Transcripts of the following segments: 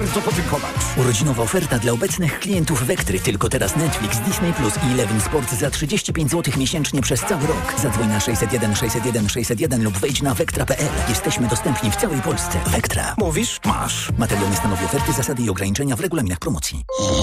bardzo podziękować. Urodzinowa oferta dla obecnych klientów Wektry. Tylko teraz Netflix, Disney Plus i Eleven Sport za 35 zł miesięcznie przez cały rok. Zadzwoń na 601 601 601 lub wejdź na wektra.pl. Jesteśmy dostępni w całej Polsce. Wektra. Mówisz? Masz. Materiał nie stanowi oferty, zasady i ograniczenia w regulaminach promocji.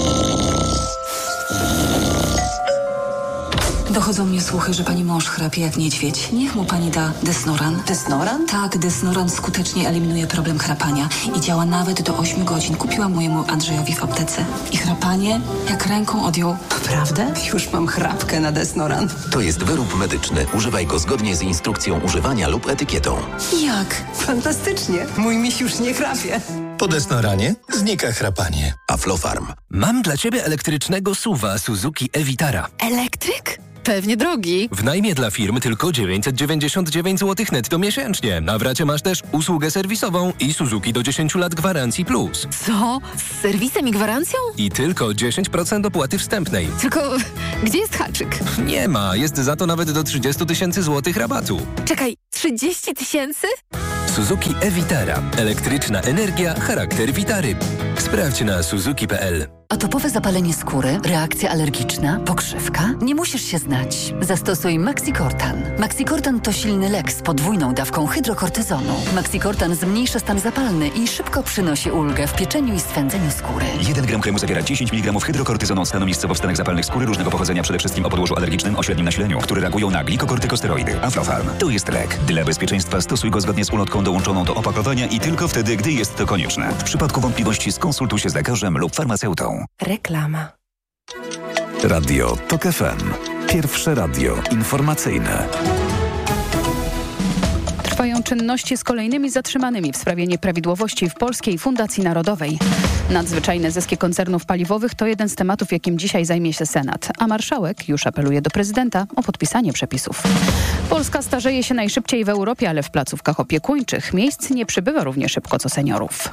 Dochodzą mnie słuchy, że pani mąż chrapie jak niedźwiedź. Niech mu pani da Desnoran. Desnoran? Tak, Desnoran skutecznie eliminuje problem chrapania i działa nawet do 8 godzin. Kupiłam mojemu Andrzejowi w aptece. I chrapanie jak ręką odjął. Naprawdę? Już mam chrapkę na Desnoran. To jest wyrób medyczny. Używaj go zgodnie z instrukcją używania lub etykietą. Jak? Fantastycznie. Mój miś już nie chrapie. Po Desnoranie znika chrapanie. Aflofarm. Mam dla Ciebie elektrycznego SUV-a Suzuki e-Vitara. Elektryk? Pewnie drogi. W najmie dla firm tylko 999 zł netto miesięcznie. Na wracie masz też usługę serwisową i Suzuki do 10 lat gwarancji plus. Co? Z serwisem i gwarancją? I tylko 10% opłaty wstępnej. Tylko gdzie jest haczyk? Nie ma, jest za to nawet do 30 000 złotych rabatu. Czekaj, 30 000? Suzuki e-Vitara. Elektryczna energia, charakter Vitary. Sprawdź na suzuki.pl. Atopowe zapalenie skóry, reakcja alergiczna, pokrzywka? Nie musisz się znać. Zastosuj Maxicortan. Maxicortan to silny lek z podwójną dawką hydrokortyzonu. Maxicortan zmniejsza stan zapalny i szybko przynosi ulgę w pieczeniu i swędzeniu skóry. 1 gram kremu zawiera 10 mg hydrokortyzonu od stanu miejscowo w stanach zapalnych skóry różnego pochodzenia, przede wszystkim o podłożu alergicznym o średnim nasileniu, które reagują na glikokortykosteroidy. Aflofarm. To jest lek. Dla bezpieczeństwa stosuj go zgodnie z ulotką dołączoną do opakowania i tylko wtedy, gdy jest to konieczne. W przypadku wątpliwości skonsultuj się z lekarzem lub farmaceutą. Reklama. Radio TOK FM. Pierwsze radio informacyjne. Trwają czynności z kolejnymi zatrzymanymi w sprawie nieprawidłowości w Polskiej Fundacji Narodowej. Nadzwyczajne zyski koncernów paliwowych to jeden z tematów, jakim dzisiaj zajmie się Senat, a marszałek już apeluje do prezydenta o podpisanie przepisów. Polska starzeje się najszybciej w Europie, ale w placówkach opiekuńczych miejsc nie przybywa równie szybko co seniorów.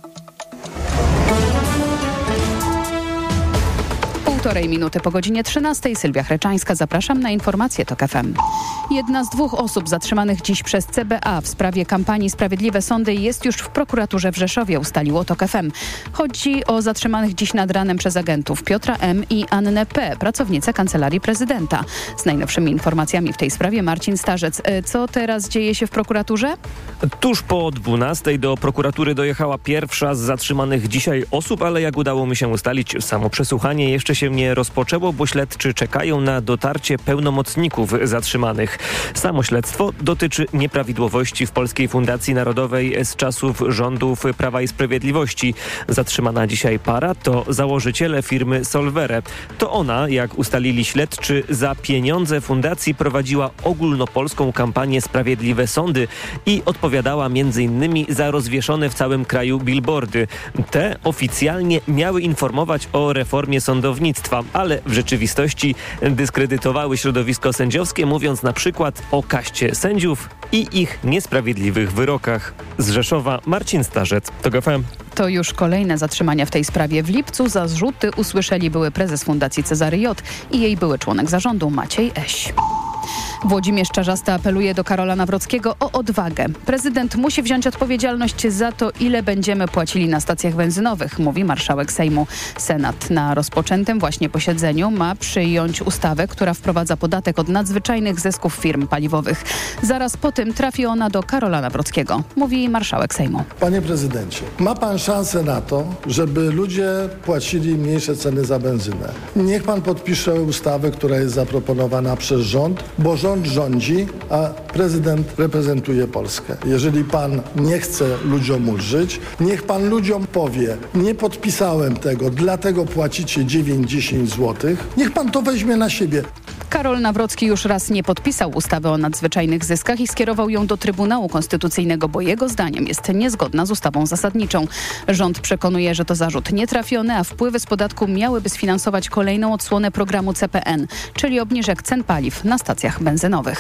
1,5 minuty po godzinie 13. Sylwia Chreczańska. Zapraszam na informacje TOK FM. Jedna z 2 osób zatrzymanych dziś przez CBA w sprawie kampanii Sprawiedliwe Sądy jest już w prokuraturze w Rzeszowie, ustaliło TOK FM. Chodzi o zatrzymanych dziś nad ranem przez agentów Piotra M. i Annę P., pracownice Kancelarii Prezydenta. Z najnowszymi informacjami w tej sprawie Marcin Starzec. Co teraz dzieje się w prokuraturze? Tuż po 12:00 do prokuratury dojechała pierwsza z zatrzymanych dzisiaj osób, ale jak udało mi się ustalić, samo przesłuchanie jeszcze się nie rozpoczęło, bo śledczy czekają na dotarcie pełnomocników zatrzymanych. Samo śledztwo dotyczy nieprawidłowości w Polskiej Fundacji Narodowej z czasów rządów Prawa i Sprawiedliwości. Zatrzymana dzisiaj para to założyciele firmy Solvere. To ona, jak ustalili śledczy, za pieniądze fundacji prowadziła ogólnopolską kampanię Sprawiedliwe Sądy i odpowiadała m.in. za rozwieszone w całym kraju billboardy. Te oficjalnie miały informować o reformie sądownictwa, ale w rzeczywistości dyskredytowały środowisko sędziowskie, mówiąc na przykład o kaście sędziów i ich niesprawiedliwych wyrokach. Z Rzeszowa Marcin Starzec, TOK FM. To już kolejne zatrzymania w tej sprawie. W lipcu zarzuty usłyszeli były prezes Fundacji Cezary J. i jej były członek zarządu Maciej Eś. Włodzimierz Czarzasty apeluje do Karola Nawrockiego o odwagę. Prezydent musi wziąć odpowiedzialność za to, ile będziemy płacili na stacjach benzynowych, mówi marszałek Sejmu. Senat na rozpoczętym właśnie posiedzeniu ma przyjąć ustawę, która wprowadza podatek od nadzwyczajnych zysków firm paliwowych. Zaraz po tym trafi ona do Karola Nawrockiego, mówi marszałek Sejmu. Panie prezydencie, ma pan szansę na to, żeby ludzie płacili mniejsze ceny za benzynę. Niech pan podpisze ustawę, która jest zaproponowana przez rząd, bo rząd rządzi, a prezydent reprezentuje Polskę. Jeżeli pan nie chce ludziom ulżyć, niech pan ludziom powie, nie podpisałem tego, dlatego płacicie 9-10 zł. Niech pan to weźmie na siebie. Karol Nawrocki już raz nie podpisał ustawy o nadzwyczajnych zyskach i skierował ją do Trybunału Konstytucyjnego, bo jego zdaniem jest niezgodna z ustawą zasadniczą. Rząd przekonuje, że to zarzut nietrafiony, a wpływy z podatku miałyby sfinansować kolejną odsłonę programu CPN, czyli obniżek cen paliw na stacjach benzynowych.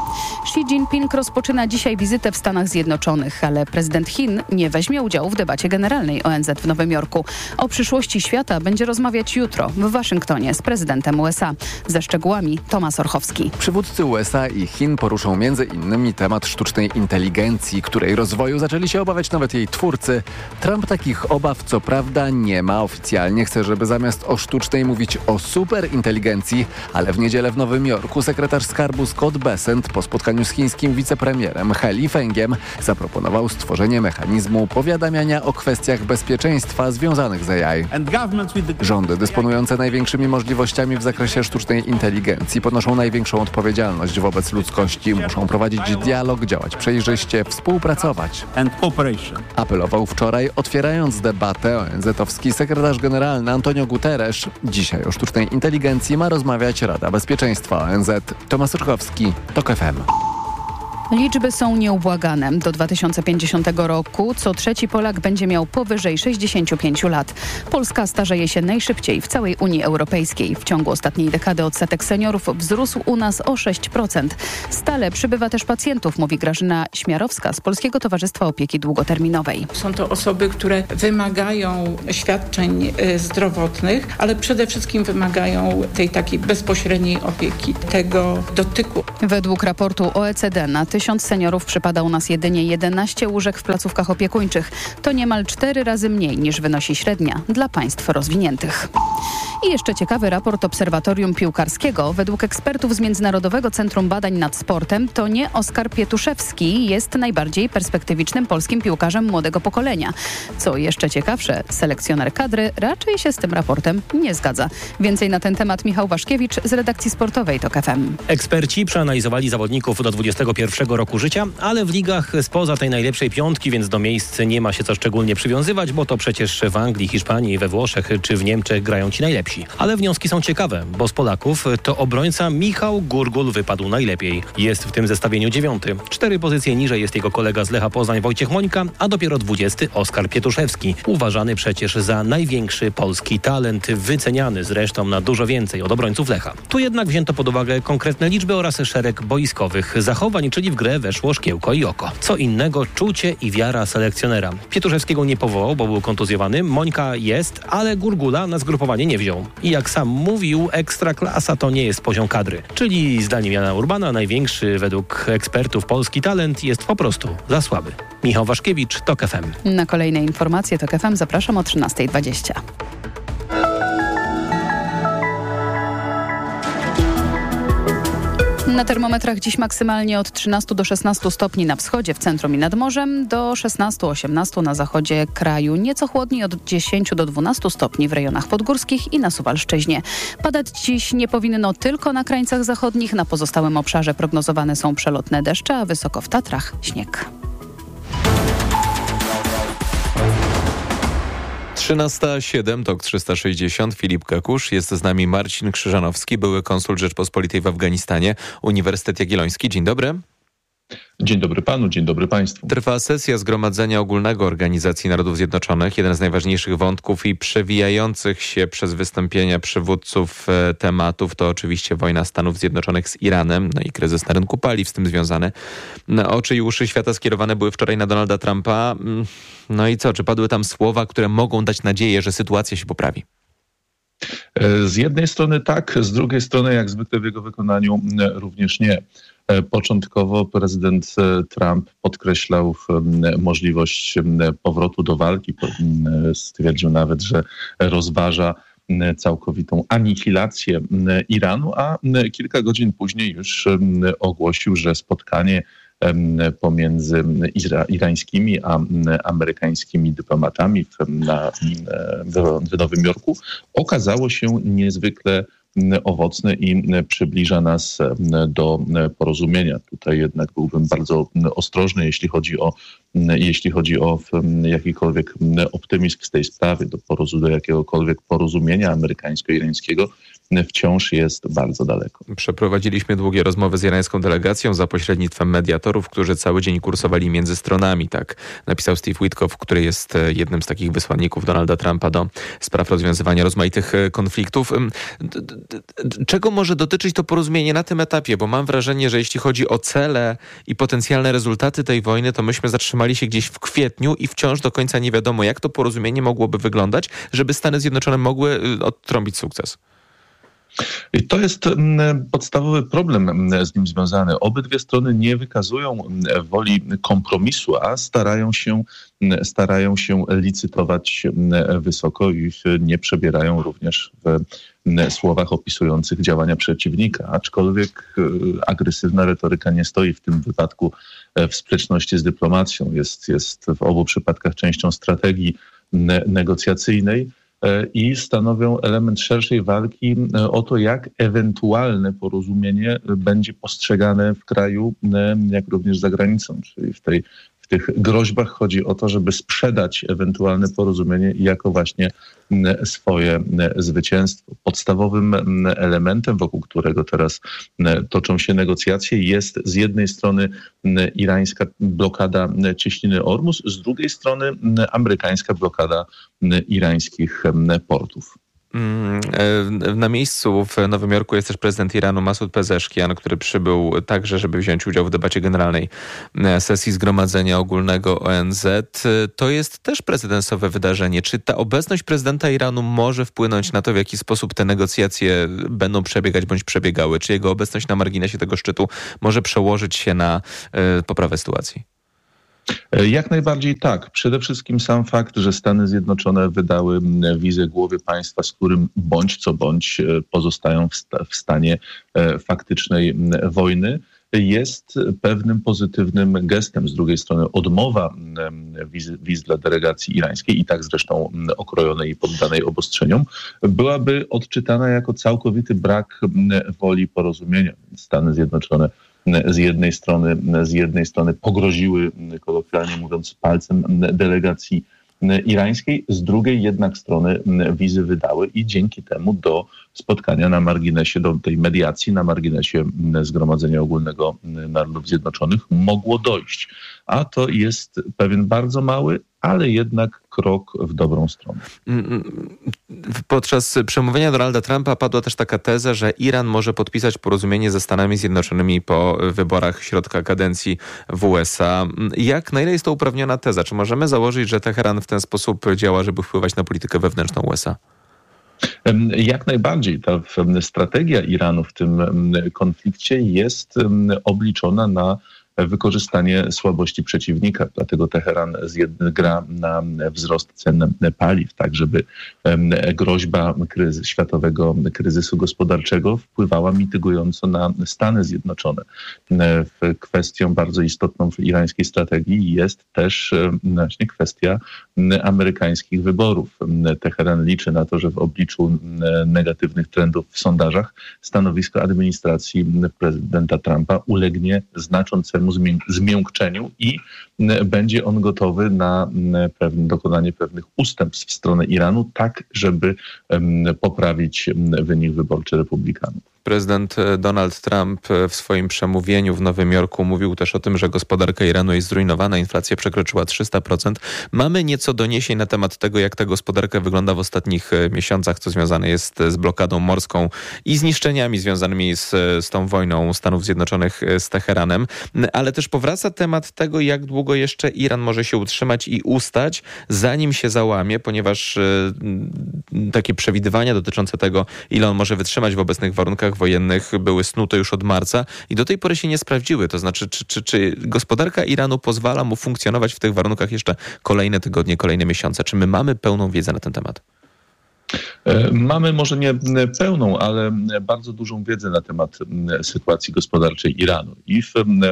Xi Jinping rozpoczyna dzisiaj wizytę w Stanach Zjednoczonych, ale prezydent Chin nie weźmie udziału w debacie generalnej ONZ w Nowym Jorku. O przyszłości świata będzie rozmawiać jutro w Waszyngtonie z prezydentem USA. Ze szczegółami Tomasz Orchowski. Przywódcy USA i Chin poruszą m.in. temat sztucznej inteligencji, której rozwoju zaczęli się obawiać nawet jej twórcy. Trump takich obaw co prawda nie ma. Oficjalnie chce, żeby zamiast o sztucznej mówić o superinteligencji, ale w niedzielę w Nowym Jorku sekretarz skarbu Scott Bessent po spotkaniu z chińskim wicepremierem He Lifengiem zaproponował stworzenie mechanizmu powiadamiania o kwestiach bezpieczeństwa związanych z AI. Rządy dysponujące największymi możliwościami w zakresie sztucznej inteligencji ponoszą największą odpowiedzialność wobec ludzkości. Muszą prowadzić dialog, działać przejrzyście, współpracować. Apelował wczoraj, otwierając debatę, ONZ-owski sekretarz generalny Antonio Guterres. Dzisiaj o sztucznej inteligencji ma rozmawiać Rada Bezpieczeństwa ONZ. Tomasz Orchowski, TOK FM. Liczby są nieubłagane. Do 2050 roku co trzeci Polak będzie miał powyżej 65 lat. Polska starzeje się najszybciej w całej Unii Europejskiej. W ciągu ostatniej dekady odsetek seniorów wzrósł u nas o 6%. Stale przybywa też pacjentów, mówi Grażyna Śmiarowska z Polskiego Towarzystwa Opieki Długoterminowej. Są to osoby, które wymagają świadczeń zdrowotnych, ale przede wszystkim wymagają tej takiej bezpośredniej opieki, tego dotyku. Według raportu OECD na 1000 seniorów przypada u nas jedynie 11 łóżek w placówkach opiekuńczych. To niemal 4 razy mniej niż wynosi średnia dla państw rozwiniętych. I jeszcze ciekawy raport Obserwatorium Piłkarskiego. Według ekspertów z Międzynarodowego Centrum Badań nad Sportem to nie Oskar Pietuszewski jest najbardziej perspektywicznym polskim piłkarzem młodego pokolenia. Co jeszcze ciekawsze, selekcjoner kadry raczej się z tym raportem nie zgadza. Więcej na ten temat Michał Waszkiewicz z redakcji sportowej TOK FM. Eksperci przeanalizowali zawodników do 21 roku życia, ale w ligach spoza tej najlepszej piątki, więc do miejsc nie ma się co szczególnie przywiązywać, bo to przecież w Anglii, Hiszpanii, we Włoszech czy w Niemczech grają ci najlepsi. Ale wnioski są ciekawe, bo z Polaków to obrońca Michał Gurgul wypadł najlepiej. Jest w tym zestawieniu 9. 4 pozycje niżej jest jego kolega z Lecha Poznań Wojciech Mońka, a dopiero 20 Oskar Pietuszewski. Uważany przecież za największy polski talent, wyceniany zresztą na dużo więcej od obrońców Lecha. Tu jednak wzięto pod uwagę konkretne liczby oraz szereg boiskowych zachowań, czyli w grę weszło szkiełko i oko. Co innego czucie i wiara selekcjonera. Pietuszewskiego nie powołał, bo był kontuzjowany. Mońka jest, ale Gurgula na zgrupowanie nie wziął. I jak sam mówił, ekstraklasa to nie jest poziom kadry. Czyli zdaniem Jana Urbana największy według ekspertów polski talent jest po prostu za słaby. Michał Waszkiewicz, TOK FM. Na kolejne informacje TOK FM zapraszam o 13:20. Na termometrach dziś maksymalnie od 13 do 16 stopni na wschodzie, w centrum i nad morzem, do 16-18 na zachodzie kraju. Nieco chłodniej od 10 do 12 stopni w rejonach podgórskich i na Suwalszczyźnie. Padać dziś nie powinno tylko na krańcach zachodnich. Na pozostałym obszarze prognozowane są przelotne deszcze, a wysoko w Tatrach śnieg. 13:07, TOK 360, Filip Kakusz. Jest z nami Marcin Krzyżanowski, były konsul Rzeczpospolitej w Afganistanie, Uniwersytet Jagielloński. Dzień dobry. Dzień dobry panu, dzień dobry państwu. Trwa sesja Zgromadzenia Ogólnego Organizacji Narodów Zjednoczonych. Jeden z najważniejszych wątków i przewijających się przez wystąpienia przywódców tematów to oczywiście wojna Stanów Zjednoczonych z Iranem, no i kryzys na rynku paliw z tym związany. Oczy i uszy świata skierowane były wczoraj na Donalda Trumpa. No i co, czy padły tam słowa, które mogą dać nadzieję, że sytuacja się poprawi? Z jednej strony tak, z drugiej strony jak zwykle w jego wykonaniu również nie. Początkowo prezydent Trump podkreślał możliwość powrotu do walki. Stwierdził nawet, że rozważa całkowitą anihilację Iranu, a kilka godzin później już ogłosił, że spotkanie pomiędzy irańskimi a amerykańskimi dyplomatami w Nowym Jorku okazało się niezwykle owocne i przybliża nas do porozumienia. Tutaj jednak byłbym bardzo ostrożny, jeśli chodzi o jakikolwiek optymizm w tej sprawie, do jakiegokolwiek porozumienia amerykańsko-irańskiego wciąż jest bardzo daleko. Przeprowadziliśmy długie rozmowy z irańską delegacją za pośrednictwem mediatorów, którzy cały dzień kursowali między stronami. Tak napisał Steve Witkoff, który jest jednym z takich wysłanników Donalda Trumpa do spraw rozwiązywania rozmaitych konfliktów. Czego może dotyczyć to porozumienie na tym etapie? Bo mam wrażenie, że jeśli chodzi o cele i potencjalne rezultaty tej wojny, to myśmy zatrzymali się gdzieś w kwietniu i wciąż do końca nie wiadomo, jak to porozumienie mogłoby wyglądać, żeby Stany Zjednoczone mogły odtrąbić sukces. I to jest podstawowy problem z nim związany. Obydwie strony nie wykazują woli kompromisu, a starają się licytować wysoko i nie przebierają również w słowach opisujących działania przeciwnika. Aczkolwiek agresywna retoryka nie stoi w tym wypadku w sprzeczności z dyplomacją. Jest w obu przypadkach częścią strategii negocjacyjnej i stanowią element szerszej walki o to, jak ewentualne porozumienie będzie postrzegane w kraju, jak również za granicą. Czyli w tych groźbach chodzi o to, żeby sprzedać ewentualne porozumienie jako właśnie swoje zwycięstwo. Podstawowym elementem, wokół którego teraz toczą się negocjacje, jest z jednej strony irańska blokada cieśniny Ormus, z drugiej strony amerykańska blokada irańskich portów. Na miejscu w Nowym Jorku jest też prezydent Iranu Masud Pezeszkian, który przybył także, żeby wziąć udział w debacie generalnej sesji Zgromadzenia Ogólnego ONZ. To jest też precedensowe wydarzenie. Czy ta obecność prezydenta Iranu może wpłynąć na to, w jaki sposób te negocjacje będą przebiegać bądź przebiegały? Czy jego obecność na marginesie tego szczytu może przełożyć się na poprawę sytuacji? Jak najbardziej tak. Przede wszystkim sam fakt, że Stany Zjednoczone wydały wizę głowie państwa, z którym bądź co bądź pozostają w stanie faktycznej wojny, jest pewnym pozytywnym gestem. Z drugiej strony odmowa wiz dla delegacji irańskiej, i tak zresztą okrojonej i poddanej obostrzeniom, byłaby odczytana jako całkowity brak woli porozumienia. Stany Zjednoczone z jednej strony pogroziły, kolokwialnie mówiąc, palcem delegacji irańskiej, z drugiej jednak strony wizy wydały i dzięki temu do spotkania na marginesie, do tej mediacji na marginesie Zgromadzenia Ogólnego Narodów Zjednoczonych mogło dojść. A to jest pewien bardzo mały, ale jednak krok w dobrą stronę. Podczas przemówienia Donalda Trumpa padła też taka teza, że Iran może podpisać porozumienie ze Stanami Zjednoczonymi po wyborach środka kadencji w USA. Na ile jest to uprawniona teza? Czy możemy założyć, że Teheran w ten sposób działa, żeby wpływać na politykę wewnętrzną USA? Jak najbardziej. Ta strategia Iranu w tym konflikcie jest obliczona na wykorzystanie słabości przeciwnika. Dlatego Teheran gra na wzrost cen paliw, tak żeby groźba światowego kryzysu gospodarczego wpływała mitygująco na Stany Zjednoczone. Kwestią bardzo istotną w irańskiej strategii jest też właśnie kwestia amerykańskich wyborów. Teheran liczy na to, że w obliczu negatywnych trendów w sondażach stanowisko administracji prezydenta Trumpa ulegnie znaczącemu zmiękczeniu i będzie on gotowy na dokonanie pewnych ustępstw w stronę Iranu, tak żeby poprawić wynik wyborczy republikanów. Prezydent Donald Trump w swoim przemówieniu w Nowym Jorku mówił też o tym, że gospodarka Iranu jest zrujnowana, inflacja przekroczyła 300%. Mamy nieco doniesień na temat tego, jak ta gospodarka wygląda w ostatnich miesiącach, co związane jest z blokadą morską i zniszczeniami związanymi z tą wojną Stanów Zjednoczonych z Teheranem. Ale też powraca temat tego, jak długo jeszcze Iran może się utrzymać i ustać, zanim się załamie, ponieważ takie przewidywania dotyczące tego, ile on może wytrzymać w obecnych warunkach wojennych, były snute już od marca i do tej pory się nie sprawdziły. To znaczy, czy gospodarka Iranu pozwala mu funkcjonować w tych warunkach jeszcze kolejne tygodnie, kolejne miesiące? Czy my mamy pełną wiedzę na ten temat? Mamy może nie pełną, ale bardzo dużą wiedzę na temat sytuacji gospodarczej Iranu. I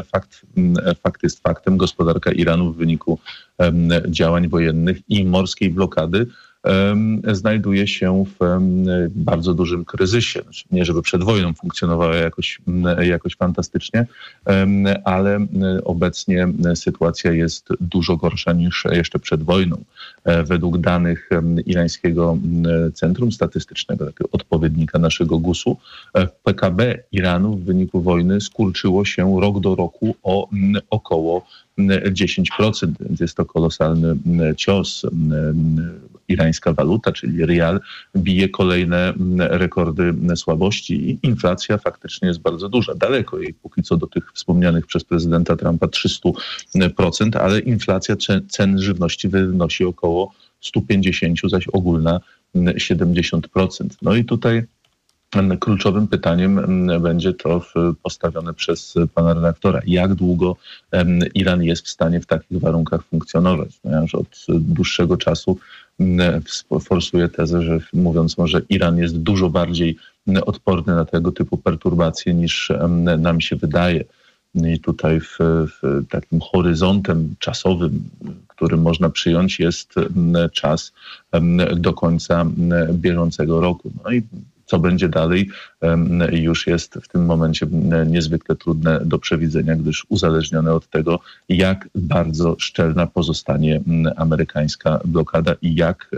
fakt jest faktem, gospodarka Iranu w wyniku działań wojennych i morskiej blokady znajduje się w bardzo dużym kryzysie. Nie żeby przed wojną funkcjonowała jakoś fantastycznie, ale obecnie sytuacja jest dużo gorsza niż jeszcze przed wojną. Według danych irańskiego Centrum Statystycznego, takiego odpowiednika naszego GUS-u, PKB Iranu w wyniku wojny skurczyło się rok do roku o około 10%, więc jest to kolosalny cios. Irańska waluta, czyli rial, bije kolejne rekordy słabości i inflacja faktycznie jest bardzo duża. Daleko jej póki co do tych wspomnianych przez prezydenta Trumpa 300%, ale inflacja cen żywności wynosi około 150, zaś ogólna 70%. No i tutaj kluczowym pytaniem będzie to postawione przez pana redaktora. Jak długo Iran jest w stanie w takich warunkach funkcjonować? Ja już od dłuższego czasu forsuję tezę, że mówiąc może, Iran jest dużo bardziej odporny na tego typu perturbacje niż nam się wydaje. I tutaj w takim horyzontem czasowym, który można przyjąć, jest czas do końca bieżącego roku. No i co będzie dalej, już jest w tym momencie niezwykle trudne do przewidzenia, gdyż uzależnione od tego, jak bardzo szczelna pozostanie amerykańska blokada i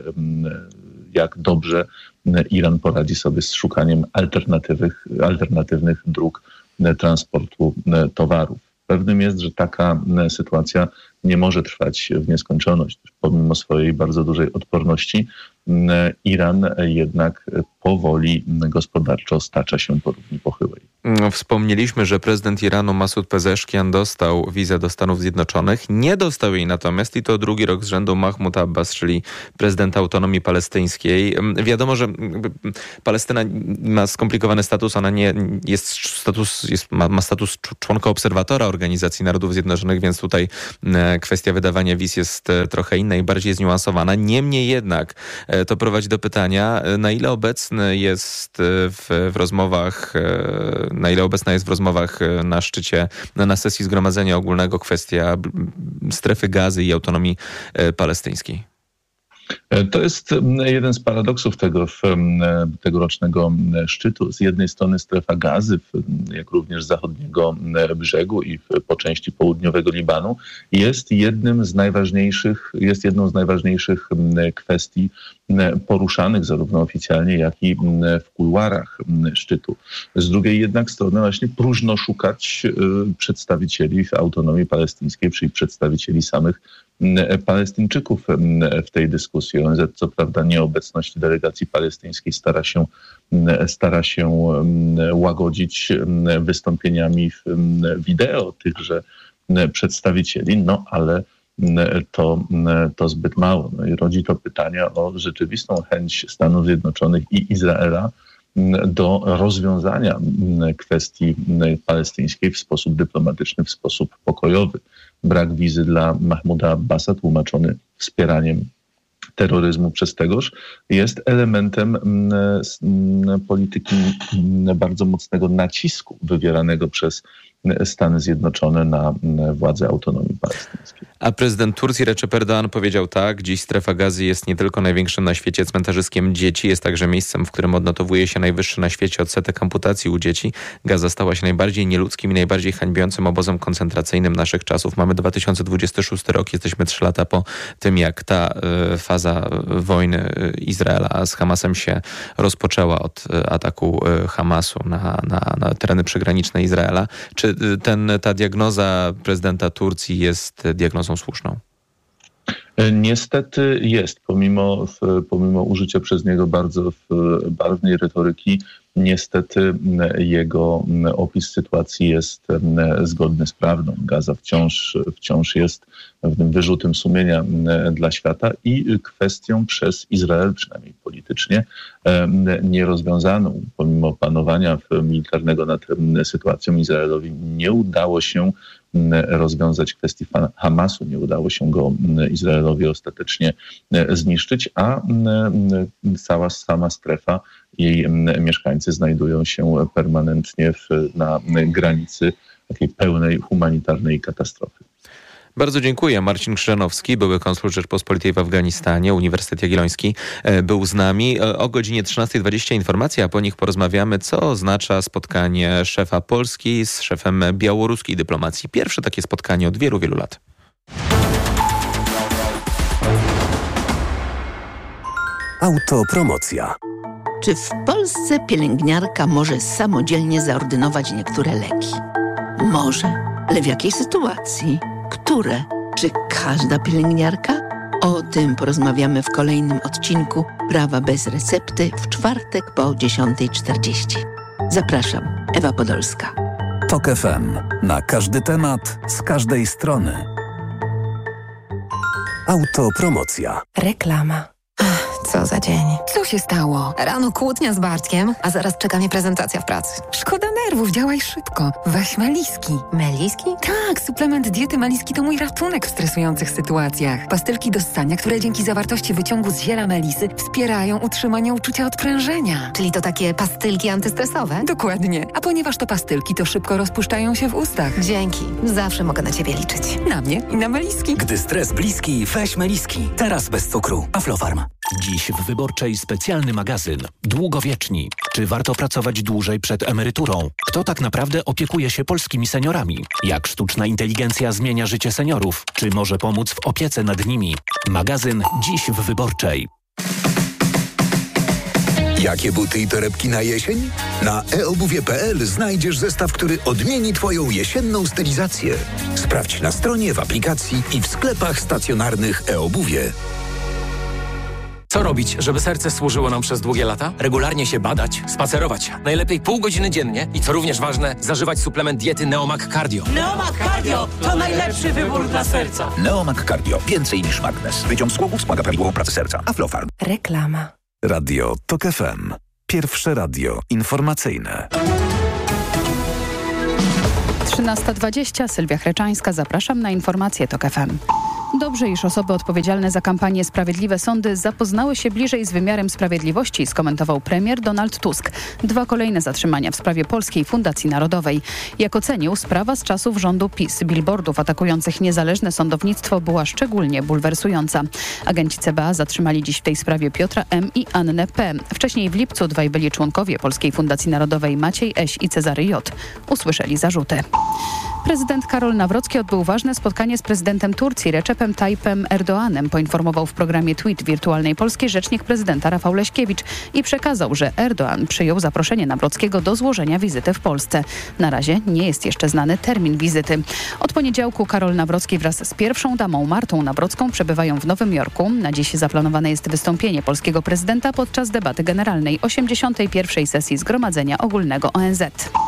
jak dobrze Iran poradzi sobie z szukaniem alternatywnych dróg transportu towarów. Pewnym jest, że taka sytuacja nie może trwać w nieskończoność. Pomimo swojej bardzo dużej odporności, Iran jednak powoli gospodarczo stacza się po równi pochyłej. Wspomnieliśmy, że prezydent Iranu Masud Pezeszkian dostał wizę do Stanów Zjednoczonych. Nie dostał jej natomiast, i to drugi rok z rzędu, Mahmud Abbas, czyli prezydent autonomii palestyńskiej. Wiadomo, że Palestyna ma skomplikowany status. Ona ma status członka obserwatora Organizacji Narodów Zjednoczonych, więc tutaj kwestia wydawania wiz jest trochę inna i bardziej zniuansowana. Niemniej jednak to prowadzi do pytania, na ile obecny jest w rozmowach, na szczycie, na sesji Zgromadzenia Ogólnego kwestia strefy Gazy i autonomii palestyńskiej. To jest jeden z paradoksów tegorocznego szczytu. Z jednej strony strefa Gazy, jak również zachodniego brzegu i po części południowego Libanu, jest jedną z najważniejszych kwestii poruszanych zarówno oficjalnie, jak i w kuluarach szczytu. Z drugiej jednak strony właśnie próżno szukać przedstawicieli autonomii palestyńskiej, czyli przedstawicieli samych Palestyńczyków w tej dyskusji. ONZ, co prawda, nieobecność delegacji palestyńskiej stara się łagodzić wystąpieniami wideo tychże przedstawicieli, no ale to zbyt mało. No i rodzi to pytania o rzeczywistą chęć Stanów Zjednoczonych i Izraela do rozwiązania kwestii palestyńskiej w sposób dyplomatyczny, w sposób pokojowy. Brak wizy dla Mahmuda Abbasa, tłumaczony wspieraniem terroryzmu przez tegoż, jest elementem polityki bardzo mocnego nacisku wywieranego przez Stany Zjednoczone na władze autonomii palestyńskiej. A prezydent Turcji Recep Erdoğan powiedział tak: dziś strefa Gazy jest nie tylko największym na świecie cmentarzyskiem dzieci, jest także miejscem, w którym odnotowuje się najwyższy na świecie odsetek amputacji u dzieci. Gaza stała się najbardziej nieludzkim i najbardziej hańbiącym obozem koncentracyjnym naszych czasów. Mamy 2026 rok, jesteśmy 3 lata po tym, jak ta faza wojny Izraela z Hamasem się rozpoczęła od ataku Hamasu na tereny przygraniczne Izraela. Czy ta diagnoza prezydenta Turcji jest diagnozą słuszną? Niestety jest, pomimo użycia przez niego bardzo barwnej retoryki, niestety jego opis sytuacji jest zgodny z prawdą. Gaza wciąż jest pewnym wyrzutem sumienia dla świata i kwestią przez Izrael, przynajmniej politycznie, nierozwiązaną. Pomimo panowania militarnego nad sytuacją, Izraelowi nie udało się rozwiązać kwestii Hamasu, nie udało się go Izraelowi ostatecznie zniszczyć, a cała sama strefa, jej mieszkańcy znajdują się permanentnie na granicy takiej pełnej humanitarnej katastrofy. Bardzo dziękuję. Marcin Krzyżanowski, były konsul Rzeczpospolitej w Afganistanie, Uniwersytet Jagielloński, był z nami. O godzinie 13:20 informacja, a po nich porozmawiamy, co oznacza spotkanie szefa Polski z szefem białoruskiej dyplomacji. Pierwsze takie spotkanie od wielu, wielu lat. Autopromocja. Czy w Polsce pielęgniarka może samodzielnie zaordynować niektóre leki? Może, ale w jakiej sytuacji? Które? Czy każda pielęgniarka? O tym porozmawiamy w kolejnym odcinku Prawa bez recepty w czwartek po 10:40. Zapraszam, Ewa Podolska. TOK FM. Na każdy temat, z każdej strony. Autopromocja. Reklama. Co za dzień. Co się stało? Rano kłótnia z Bartkiem, a zaraz czeka mnie prezentacja w pracy. Szkoda nerwów, działaj szybko. Weź Meliski. Meliski? Tak, suplement diety Meliski to mój ratunek w stresujących sytuacjach. Pastylki do ssania, które dzięki zawartości wyciągu z ziela melisy wspierają utrzymanie uczucia odprężenia. Czyli to takie pastylki antystresowe? Dokładnie. A ponieważ to pastylki, to szybko rozpuszczają się w ustach. Dzięki. Zawsze mogę na Ciebie liczyć. Na mnie i na Meliski. Gdy stres bliski, weź Meliski. Teraz bez cukru. Aflofarm. Dziś w Wyborczej specjalny magazyn. Długowieczni. Czy warto pracować dłużej przed emeryturą? Kto tak naprawdę opiekuje się polskimi seniorami? Jak sztuczna inteligencja zmienia życie seniorów? Czy może pomóc w opiece nad nimi? Magazyn dziś w Wyborczej. Jakie buty i torebki na jesień? Na eobuwie.pl znajdziesz zestaw, który odmieni Twoją jesienną stylizację. Sprawdź na stronie, w aplikacji i w sklepach stacjonarnych eobuwie. Co robić, żeby serce służyło nam przez długie lata? Regularnie się badać, spacerować. Najlepiej pół godziny dziennie i co również ważne, zażywać suplement diety Neomag Cardio. Neomag Cardio to najlepszy wybór dla serca. Neomag Cardio. Więcej niż magnes. Wyciąg z głowy wspomaga prawidłową pracę serca. Aflofarm. Reklama. Radio TOK FM. Pierwsze radio informacyjne. 13:20. Sylwia Chreczańska. Zapraszam na informacje TOK FM. Dobrze, iż osoby odpowiedzialne za kampanię Sprawiedliwe Sądy zapoznały się bliżej z wymiarem sprawiedliwości, skomentował premier Donald Tusk. 2 kolejne zatrzymania w sprawie Polskiej Fundacji Narodowej. Jak ocenił, sprawa z czasów rządu PiS billboardów atakujących niezależne sądownictwo była szczególnie bulwersująca. Agenci CBA zatrzymali dziś w tej sprawie Piotra M. i Annę P. Wcześniej w lipcu 2 byli członkowie Polskiej Fundacji Narodowej Maciej Eś i Cezary J. Usłyszeli zarzuty. Prezydent Karol Nawrocki odbył ważne spotkanie z prezydentem Turcji Recepem Tayyipem Erdoğanem, poinformował w programie Tweet Wirtualnej Polskiej rzecznik prezydenta Rafał Leśkiewicz i przekazał, że Erdoğan przyjął zaproszenie Nawrockiego do złożenia wizyty w Polsce. Na razie nie jest jeszcze znany termin wizyty. Od poniedziałku Karol Nawrocki wraz z pierwszą damą Martą Nawrocką przebywają w Nowym Jorku. Na dziś zaplanowane jest wystąpienie polskiego prezydenta podczas debaty generalnej 81. sesji Zgromadzenia Ogólnego ONZ.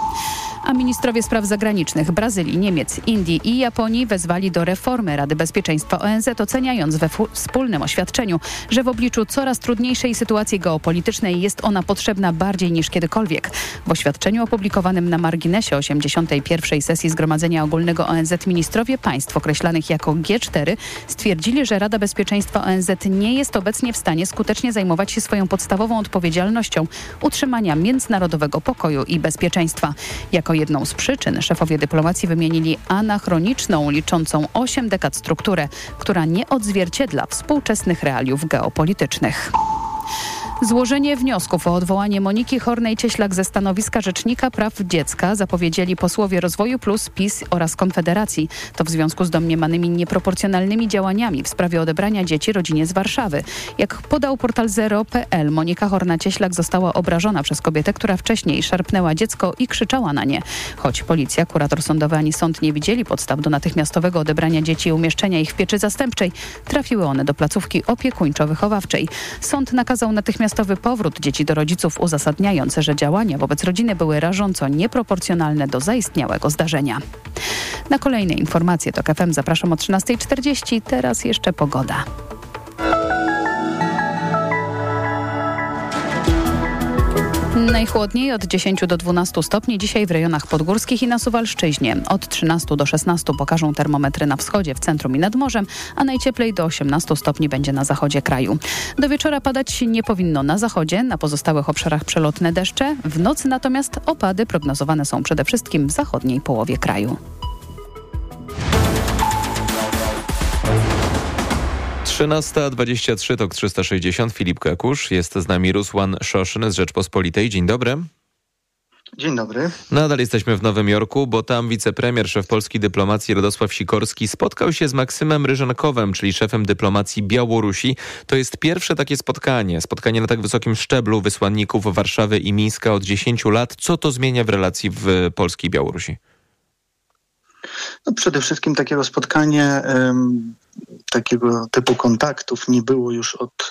A ministrowie spraw zagranicznych Brazylii, Niemiec, Indii i Japonii wezwali do reformy Rady Bezpieczeństwa ONZ, oceniając we wspólnym oświadczeniu, że w obliczu coraz trudniejszej sytuacji geopolitycznej jest ona potrzebna bardziej niż kiedykolwiek. W oświadczeniu opublikowanym na marginesie 81. sesji Zgromadzenia Ogólnego ONZ ministrowie państw określanych jako G4 stwierdzili, że Rada Bezpieczeństwa ONZ nie jest obecnie w stanie skutecznie zajmować się swoją podstawową odpowiedzialnością utrzymania międzynarodowego pokoju i bezpieczeństwa. Jako jedną z przyczyn szefowie dyplomacji wymienili anachroniczną, liczącą 8 dekad strukturę, która nie odzwierciedla współczesnych realiów geopolitycznych. Złożenie wniosków o odwołanie Moniki Hornej-Cieślak ze stanowiska Rzecznika Praw Dziecka zapowiedzieli posłowie Rozwoju Plus, PiS oraz Konfederacji. To w związku z domniemanymi nieproporcjonalnymi działaniami w sprawie odebrania dzieci rodzinie z Warszawy. Jak podał portal Zero.pl, Monika Horna-Cieślak została obrażona przez kobietę, która wcześniej szarpnęła dziecko i krzyczała na nie. Choć policja, kurator sądowy ani sąd nie widzieli podstaw do natychmiastowego odebrania dzieci i umieszczenia ich w pieczy zastępczej, trafiły one do placówki opiekuńczo-wychowawczej. Sąd nakazał natychmiastowy powrót dzieci do rodziców, uzasadniając, że działania wobec rodziny były rażąco nieproporcjonalne do zaistniałego zdarzenia. Na kolejne informacje TOK FM zapraszam o 13:40. Teraz jeszcze pogoda. Najchłodniej od 10 do 12 stopni dzisiaj w rejonach podgórskich i na Suwalszczyźnie. Od 13 do 16 pokażą termometry na wschodzie, w centrum i nad morzem, a najcieplej do 18 stopni będzie na zachodzie kraju. Do wieczora padać nie powinno na zachodzie, na pozostałych obszarach przelotne deszcze. W nocy natomiast opady prognozowane są przede wszystkim w zachodniej połowie kraju. 13:23, TOK 360. Filip Kekusz. Jest z nami Rusłan Szoszyn z Rzeczpospolitej. Dzień dobry. Dzień dobry. Nadal jesteśmy w Nowym Jorku, bo tam wicepremier, szef polskiej dyplomacji Radosław Sikorski spotkał się z Maksymem Ryżankowem, czyli szefem dyplomacji Białorusi. To jest pierwsze takie spotkanie na tak wysokim szczeblu wysłanników Warszawy i Mińska od 10 lat. Co to zmienia w relacji w Polski i Białorusi? No przede wszystkim takiego spotkania, takiego typu kontaktów nie było już od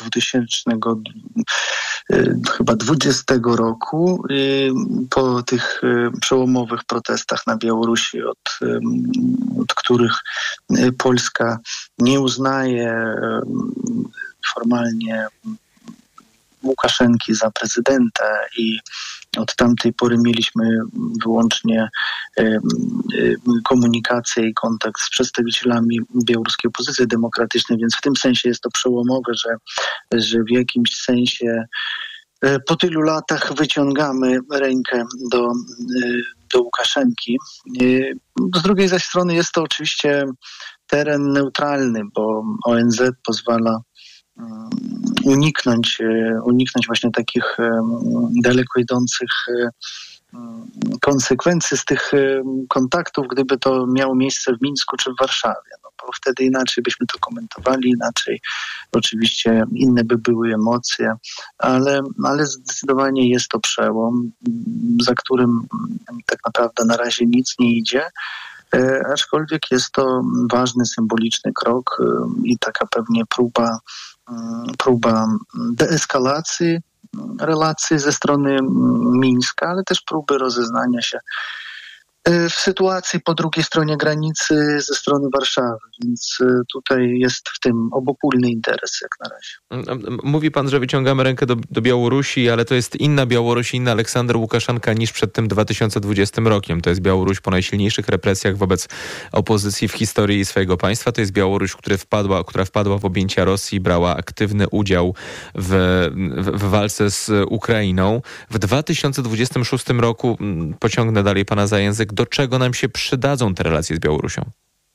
2020 roku. Po tych przełomowych protestach na Białorusi, od których Polska nie uznaje formalnie Łukaszenki za prezydenta i od tamtej pory mieliśmy wyłącznie komunikację i kontakt z przedstawicielami białoruskiej opozycji demokratycznej, więc w tym sensie jest to przełomowe, że w jakimś sensie po tylu latach wyciągamy rękę do Łukaszenki. Z drugiej zaś strony jest to oczywiście teren neutralny, bo ONZ pozwala uniknąć właśnie takich daleko idących konsekwencji z tych kontaktów, gdyby to miało miejsce w Mińsku czy w Warszawie. No, bo wtedy inaczej byśmy to komentowali, inaczej oczywiście inne by były emocje, ale zdecydowanie jest to przełom, za którym tak naprawdę na razie nic nie idzie. Aczkolwiek jest to ważny, symboliczny krok i taka pewnie próba deeskalacji relacji ze strony Mińska, ale też próby rozeznania się w sytuacji po drugiej stronie granicy ze strony Warszawy, więc tutaj jest w tym obopólny interes jak na razie. Mówi pan, że wyciągamy rękę do Białorusi, ale to jest inna Białoruś, inny Aleksander Łukaszenka niż przed tym 2020 rokiem. To jest Białoruś po najsilniejszych represjach wobec opozycji w historii swojego państwa. To jest Białoruś, która wpadła w objęcia Rosji, brała aktywny udział w walce z Ukrainą. W 2026 roku, pociągnę dalej pana za język, do czego nam się przydadzą te relacje z Białorusią?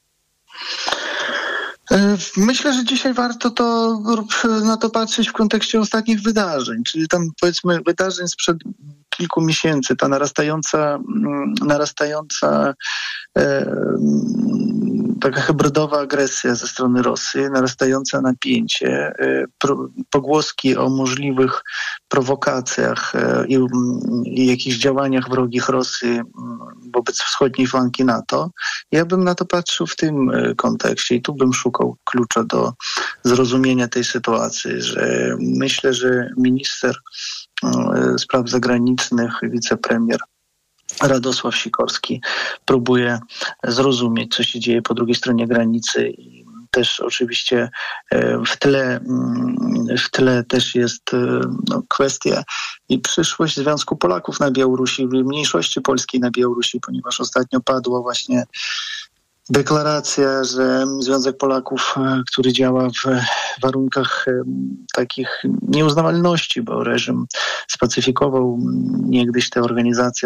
Myślę, że dzisiaj warto na to patrzeć w kontekście ostatnich wydarzeń, czyli tam powiedzmy wydarzeń sprzed kilku miesięcy, ta narastająca taka hybrydowa agresja ze strony Rosji, narastające napięcie, pogłoski o możliwych prowokacjach i jakichś działaniach wrogich Rosji wobec wschodniej flanki NATO. Ja bym na to patrzył w tym kontekście i tu bym szukał klucza do zrozumienia tej sytuacji, że myślę, że minister spraw zagranicznych, wicepremier Radosław Sikorski próbuje zrozumieć, co się dzieje po drugiej stronie granicy i też oczywiście w tle też jest kwestia i przyszłość Związku Polaków na Białorusi, mniejszości polskiej na Białorusi, ponieważ ostatnio padła właśnie deklaracja, że Związek Polaków, który działa w warunkach takich nieuznawalności, bo reżim spacyfikował niegdyś tę organizację w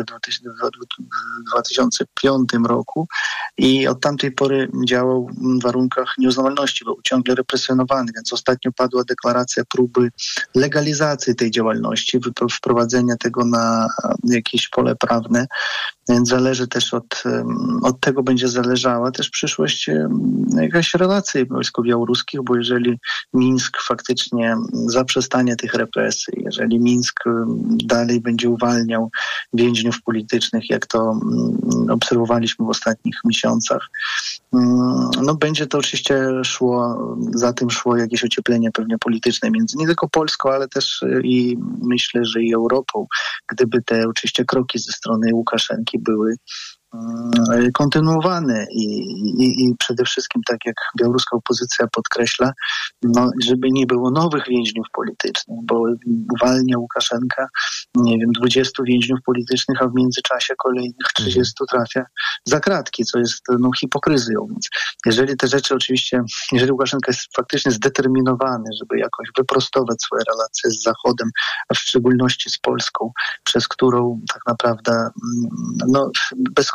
2005 roku i od tamtej pory działał w warunkach nieuznawalności, był ciągle represjonowany, więc ostatnio padła deklaracja próby legalizacji tej działalności, wprowadzenia tego na jakieś pole prawne, więc zależy też od tego będzie zależała też przyszłość jakaś relacji polsko-białoruskich, bo jeżeli Mińsk faktycznie zaprzestanie tych represji, jeżeli Mińsk dalej będzie uwalniał więźniów politycznych, jak to obserwowaliśmy w ostatnich miesiącach, no będzie to oczywiście za tym szło jakieś ocieplenie pewnie polityczne między nie tylko Polską, ale też i myślę, że i Europą, gdyby te oczywiście kroki ze strony Łukaszenki były kontynuowane i przede wszystkim, tak jak białoruska opozycja podkreśla, żeby nie było nowych więźniów politycznych, bo uwalnia Łukaszenka, 20 więźniów politycznych, a w międzyczasie kolejnych 30 trafia za kratki, co jest hipokryzją. Więc jeżeli te rzeczy oczywiście, jeżeli Łukaszenka jest faktycznie zdeterminowany, żeby jakoś wyprostować swoje relacje z Zachodem, a w szczególności z Polską, przez którą tak naprawdę, bez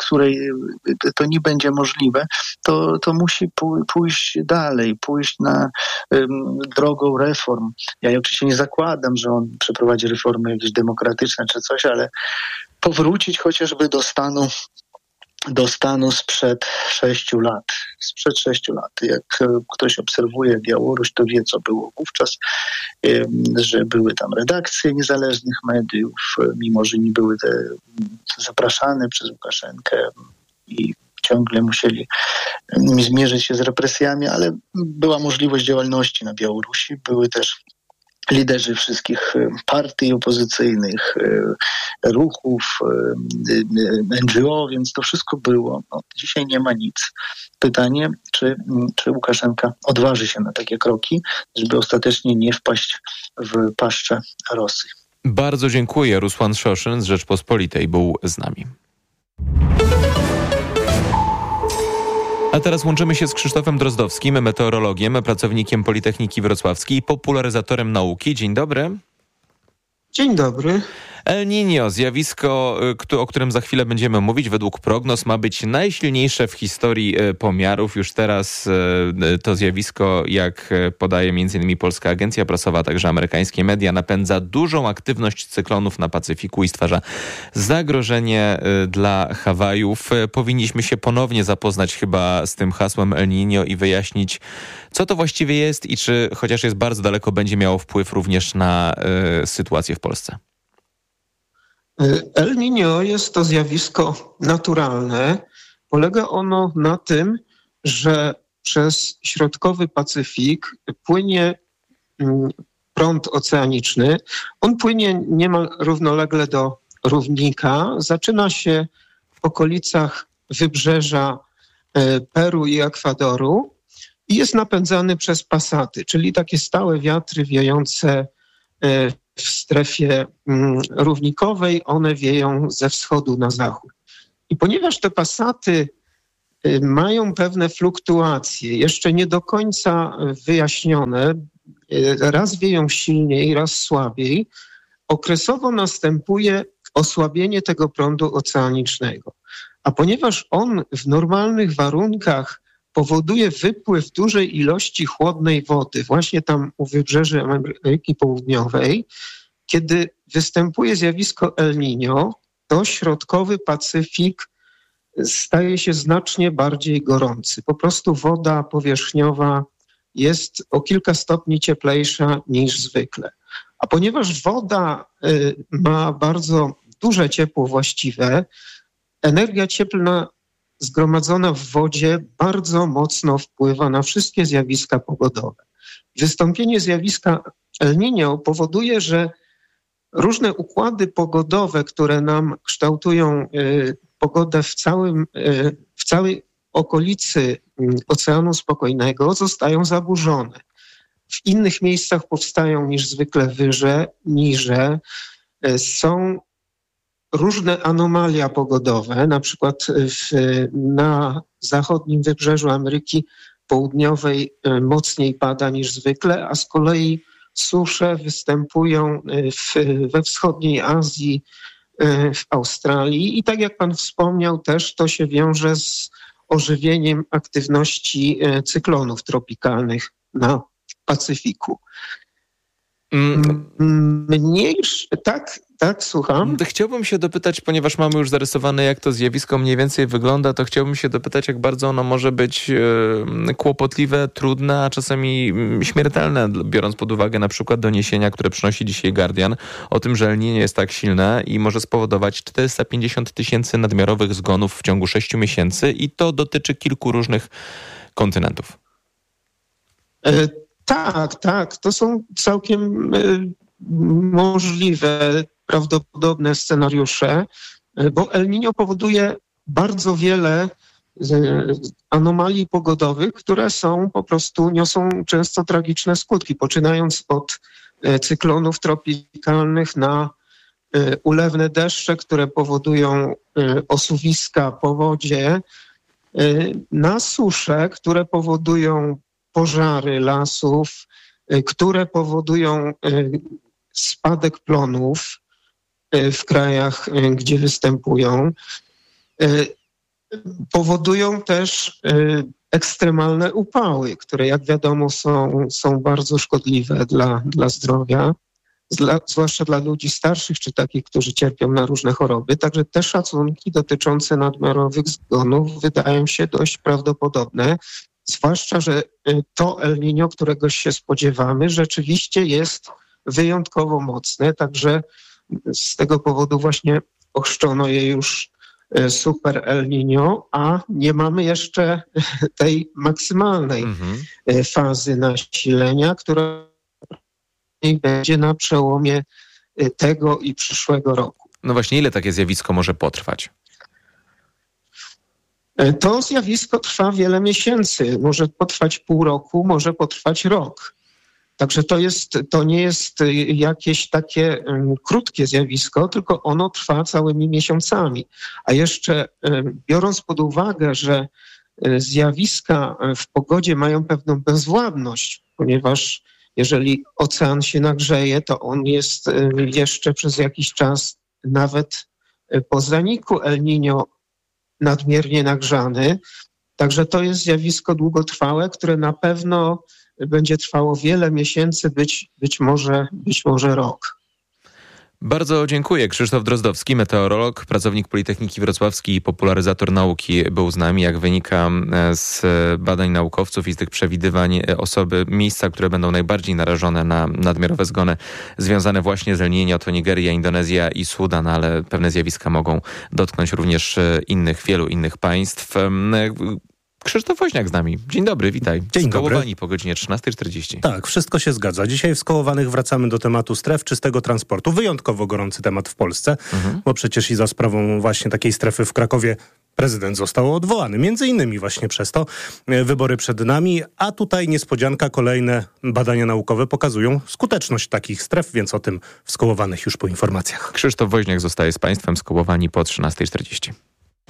której to nie będzie możliwe, to musi pójść dalej, pójść na drogą reform. Ja oczywiście nie zakładam, że on przeprowadzi reformy jakieś demokratyczne czy coś, ale powrócić chociażby do stanu sprzed 6 lat. Sprzed 6 lat. Jak ktoś obserwuje Białoruś, to wie, co było wówczas, że były tam redakcje niezależnych mediów, mimo że nie były te zapraszane przez Łukaszenkę i ciągle musieli zmierzyć się z represjami, ale była możliwość działalności na Białorusi. Były też liderzy wszystkich partii opozycyjnych, ruchów, NGO, więc to wszystko było. Dzisiaj nie ma nic. Pytanie, czy Łukaszenka odważy się na takie kroki, żeby ostatecznie nie wpaść w paszczę Rosji. Bardzo dziękuję. Rusłan Szoszyn z Rzeczpospolitej był z nami. A teraz łączymy się z Krzysztofem Drozdowskim, meteorologiem, pracownikiem Politechniki Wrocławskiej, popularyzatorem nauki. Dzień dobry. Dzień dobry. El Niño, zjawisko, o którym za chwilę będziemy mówić, według prognoz ma być najsilniejsze w historii pomiarów. Już teraz to zjawisko, jak podaje m.in. Polska Agencja Prasowa, a także amerykańskie media, napędza dużą aktywność cyklonów na Pacyfiku i stwarza zagrożenie dla Hawajów. Powinniśmy się ponownie zapoznać chyba z tym hasłem El Niño i wyjaśnić, co to właściwie jest i czy, chociaż jest bardzo daleko, będzie miało wpływ również na sytuację w Polsce. El Niño jest to zjawisko naturalne. Polega ono na tym, że przez środkowy Pacyfik płynie prąd oceaniczny. On płynie niemal równolegle do równika. Zaczyna się w okolicach wybrzeża Peru i Ekwadoru i jest napędzany przez pasaty, czyli takie stałe wiatry wiejące w strefie równikowej, one wieją ze wschodu na zachód. I ponieważ te pasaty mają pewne fluktuacje, jeszcze nie do końca wyjaśnione, raz wieją silniej, raz słabiej, okresowo następuje osłabienie tego prądu oceanicznego. A ponieważ on w normalnych warunkach powoduje wypływ dużej ilości chłodnej wody, właśnie tam u wybrzeży Ameryki Południowej, kiedy występuje zjawisko El Niño, to środkowy Pacyfik staje się znacznie bardziej gorący. Po prostu woda powierzchniowa jest o kilka stopni cieplejsza niż zwykle. A ponieważ woda ma bardzo duże ciepło właściwe, energia cieplna zgromadzona w wodzie bardzo mocno wpływa na wszystkie zjawiska pogodowe. Wystąpienie zjawiska El Niño powoduje, że różne układy pogodowe, które nam kształtują pogodę w całej okolicy Oceanu Spokojnego, zostają zaburzone. W innych miejscach powstają niż zwykle wyże, niże. Są różne anomalia pogodowe, na przykład na zachodnim wybrzeżu Ameryki Południowej mocniej pada niż zwykle, a z kolei susze występują we wschodniej Azji, w Australii i tak jak pan wspomniał też to się wiąże z ożywieniem aktywności cyklonów tropikalnych na Pacyfiku. Tak, słucham. Chciałbym się dopytać, ponieważ mamy już zarysowane, jak to zjawisko mniej więcej wygląda, to chciałbym się dopytać, jak bardzo ono może być kłopotliwe, trudne, a czasami śmiertelne, biorąc pod uwagę na przykład doniesienia, które przynosi dzisiaj Guardian, o tym, że El Niño jest tak silne i może spowodować 450 000 nadmiarowych zgonów w ciągu 6 miesięcy i to dotyczy kilku różnych kontynentów. Tak, to są całkiem możliwe, prawdopodobne scenariusze, bo El Niño powoduje bardzo wiele anomalii pogodowych, które niosą często tragiczne skutki, poczynając od cyklonów tropikalnych na ulewne deszcze, które powodują osuwiska, powodzie, na susze, które powodują pożary lasów, które powodują spadek plonów w krajach, gdzie występują. powodują też ekstremalne upały, które jak wiadomo są bardzo szkodliwe dla zdrowia, zwłaszcza dla ludzi starszych czy takich, którzy cierpią na różne choroby. Także te szacunki dotyczące nadmiarowych zgonów wydają się dość prawdopodobne, zwłaszcza, że to El Niño, którego się spodziewamy, rzeczywiście jest wyjątkowo mocne, także z tego powodu właśnie ochrzczono je już Super El Niño, a nie mamy jeszcze tej maksymalnej fazy nasilenia, która będzie na przełomie tego i przyszłego roku. No właśnie, ile takie zjawisko może potrwać? To zjawisko trwa wiele miesięcy. Może potrwać pół roku, może potrwać rok. Także to nie jest jakieś takie krótkie zjawisko, tylko ono trwa całymi miesiącami. A jeszcze biorąc pod uwagę, że zjawiska w pogodzie mają pewną bezwładność, ponieważ jeżeli ocean się nagrzeje, to on jest jeszcze przez jakiś czas nawet po zaniku El Niño nadmiernie nagrzany. Także to jest zjawisko długotrwałe, które na pewno będzie trwało wiele miesięcy, być może rok. Bardzo dziękuję. Krzysztof Drozdowski, meteorolog, pracownik Politechniki Wrocławskiej i popularyzator nauki był z nami. Jak wynika z badań naukowców i z tych przewidywań, miejsca, które będą najbardziej narażone na nadmiarowe zgony związane właśnie z El Niño to Nigeria, Indonezja i Sudan, ale pewne zjawiska mogą dotknąć również wielu innych państw. Krzysztof Woźniak z nami. Dzień dobry, witaj. Dzień dobry. Skołowani po godzinie 13:40. Tak, wszystko się zgadza. Dzisiaj w Skołowanych wracamy do tematu stref czystego transportu. Wyjątkowo gorący temat w Polsce, bo przecież i za sprawą właśnie takiej strefy w Krakowie prezydent został odwołany. Między innymi właśnie przez to. Wybory przed nami, a tutaj niespodzianka, kolejne badania naukowe pokazują skuteczność takich stref, więc o tym w Skołowanych już po informacjach. Krzysztof Woźniak zostaje z Państwem. Skołowani po 13:40.